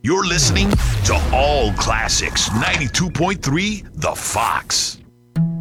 You're listening to All Classics 92.3 The Fox.